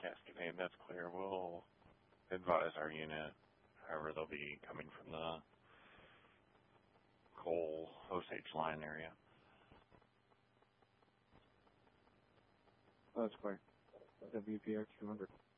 Cascade, that's clear. We'll advise our unit, however they'll be coming from the coal Osage line area. That's clear. WPR 200.